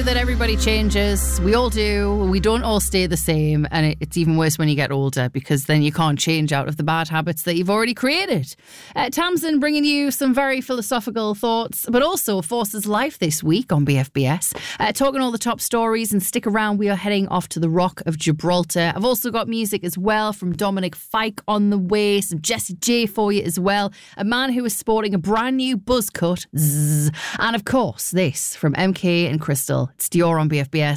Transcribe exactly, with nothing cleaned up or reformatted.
that everybody changes. We all do. We don't all stay the same. And it, it's even worse when you get older, because then you can't change out of the bad habits that you've already created. Uh, Tamsin bringing you some very philosophical thoughts, but also Forces Life this week on B F B S. Uh, talking all the top stories, and stick around. We are heading off to the Rock of Gibraltar. I've also got music as well from Dominic Fike on the way. Some Jessie J for you as well. A man who is sporting a brand new buzz cut. Zzz. And of course, this from M K and Crystal. It's Dior on B F B S.